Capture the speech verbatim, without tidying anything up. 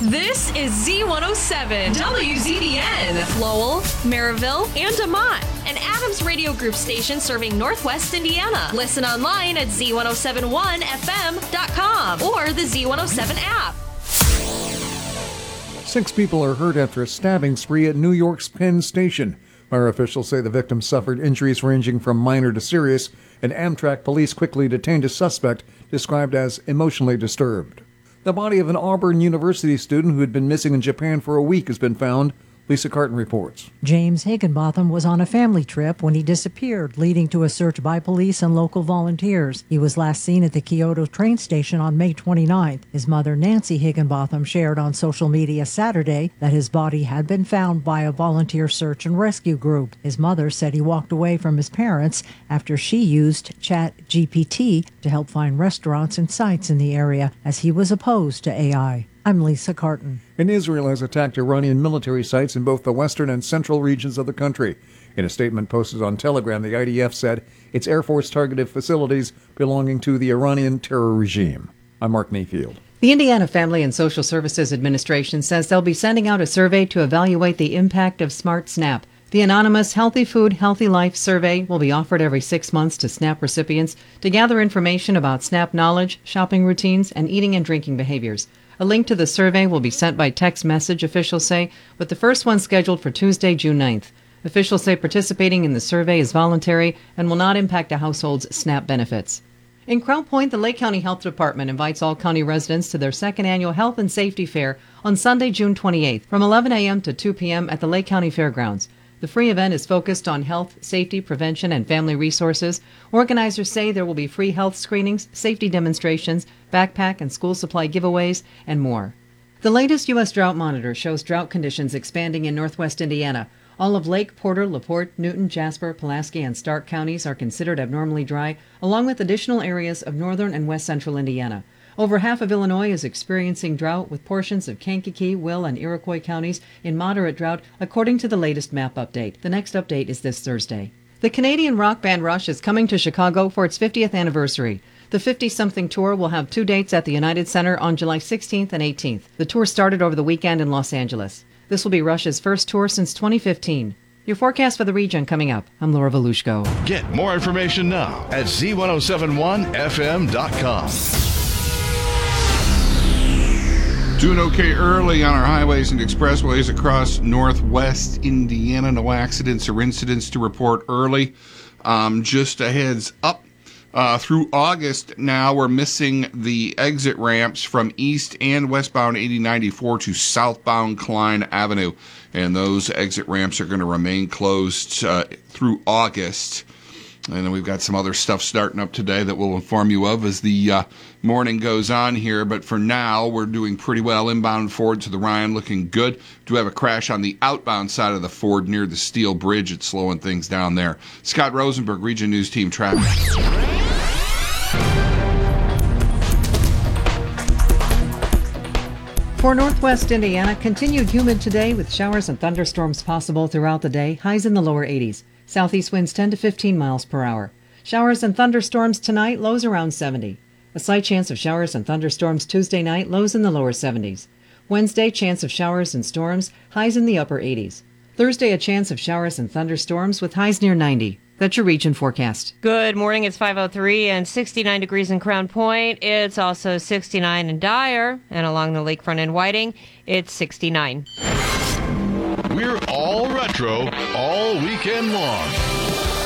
This is Z one oh seven, W Z B N, Lowell, Maryville, and DeMont, an Adams Radio Group station serving Northwest Indiana. Listen online at Z one oh seven one F M dot com or the Z one oh seven app. Six people are hurt after a stabbing spree at New York's Penn Station. Fire officials say the victim suffered injuries ranging from minor to serious, and Amtrak police quickly detained a suspect described as emotionally disturbed. The body of an Auburn University student who had been missing in Japan for a week has been found. Lisa Carton reports. James Higginbotham was on a family trip when he disappeared, leading to a search by police and local volunteers. He was last seen at the Kyoto train station on May twenty-ninth. His mother, Nancy Higginbotham, shared on social media Saturday that his body had been found by a volunteer search and rescue group. His mother said he walked away from his parents after she used ChatGPT to help find restaurants and sites in the area, as he was opposed to A I. I'm Lisa Carton. And Israel has attacked Iranian military sites in both the western and central regions of the country. In a statement posted on Telegram, the I D F said its Air Force targeted facilities belonging to the Iranian terror regime. I'm Mark Mayfield. The Indiana Family and Social Services Administration says they'll be sending out a survey to evaluate the impact of Smart SNAP. The anonymous Healthy Food, Healthy Life survey will be offered every six months to SNAP recipients to gather information about SNAP knowledge, shopping routines, and eating and drinking behaviors. A link to the survey will be sent by text message, officials say, with the first one scheduled for Tuesday, June ninth. Officials say participating in the survey is voluntary and will not impact a household's SNAP benefits. In Crown Point, the Lake County Health Department invites all county residents to their second annual Health and Safety Fair on Sunday, June twenty-eighth, from eleven a.m. to two p.m. at the Lake County Fairgrounds. The free event is focused on health, safety, prevention, and family resources. Organizers say there will be free health screenings, safety demonstrations, backpack and school supply giveaways, and more. The latest U S drought monitor shows drought conditions expanding in northwest Indiana. All of Lake, Porter, LaPorte, Newton, Jasper, Pulaski, and Stark counties are considered abnormally dry, along with additional areas of northern and west central Indiana. Over half of Illinois is experiencing drought, with portions of Kankakee, Will, and Iroquois counties in moderate drought, according to the latest map update. The next update is this Thursday. The Canadian rock band Rush is coming to Chicago for its fiftieth anniversary. The fifty-something tour will have two dates at the United Center on July sixteenth and eighteenth. The tour started over the weekend in Los Angeles. This will be Rush's first tour since twenty fifteen. Your forecast for the region coming up. I'm Laura Volushko. Get more information now at Z one oh seven one F M dot com. Doing okay early on our highways and expressways across northwest Indiana. No accidents or incidents to report early. Um, just a heads up. Uh, through August now, we're missing the exit ramps from east and westbound eighty ninety-four to southbound Klein Avenue. And those exit ramps are going to remain closed uh, through August. And then we've got some other stuff starting up today that we'll inform you of as the uh, morning goes on here. But for now, we're doing pretty well. Inbound Ford to the Ryan looking good. Do have a crash on the outbound side of the Ford near the Steel Bridge. It's slowing things down there. Scott Rosenberg, Region News Team Traffic. For northwest Indiana, continued humid today with showers and thunderstorms possible throughout the day. Highs in the lower eighties. Southeast winds ten to fifteen miles per hour. Showers and thunderstorms tonight, lows around seventy. A slight chance of showers and thunderstorms Tuesday night, lows in the lower seventies. Wednesday, chance of showers and storms, highs in the upper eighties. Thursday, a chance of showers and thunderstorms with highs near ninety. That's your region forecast. Good morning. It's five oh three and sixty-nine degrees in Crown Point. It's also sixty-nine in Dyer, and along the lakefront in Whiting, it's sixty-nine. We're all retro all weekend long.